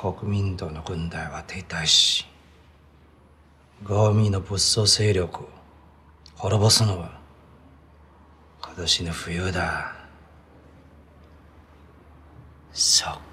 国民党の軍隊は停滞し、ゴミの武装勢力を滅ぼすのは今年の冬だ。そっ